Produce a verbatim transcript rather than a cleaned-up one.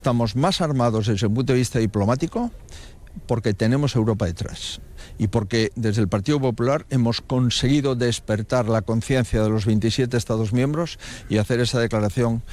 Estamos más armados desde el punto de vista diplomático porque tenemos Europa detrás y porque desde el Partido Popular hemos conseguido despertar la conciencia de los veintisiete Estados miembros y hacer esa declaración